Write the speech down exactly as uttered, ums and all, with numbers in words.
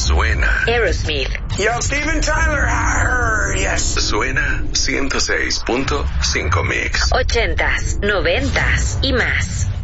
Suena Aerosmith. Yo, Steven Tyler. Arr, yes. Suena ciento seis punto cinco Mix. Ochentas, noventas y más.